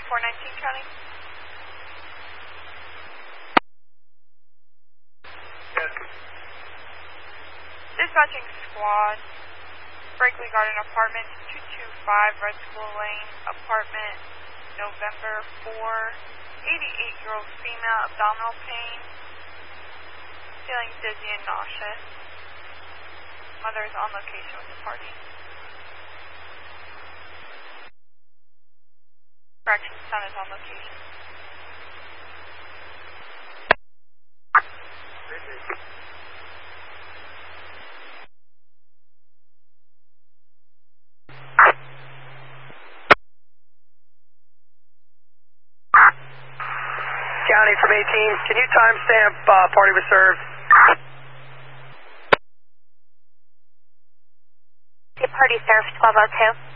419 County. Yes. Dispatching squad, Brinkley Garden Apartment, 225 Red School Lane, apartment, November 4, 88-year-old female, abdominal pain, feeling dizzy and nauseous. Mother is on location with the party. Correction, son is on location. County from 18, can you timestamp party was served? The party served 1202.